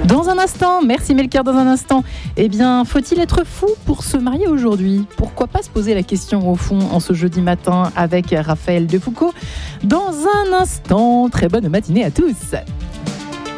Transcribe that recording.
Dans un instant, merci Melchior, dans un instant, faut-il être fou pour se marier aujourd'hui ? Pourquoi pas se poser la question au fond en ce jeudi matin avec Raphaël Defoucauld ? Dans un instant, très bonne matinée à tous.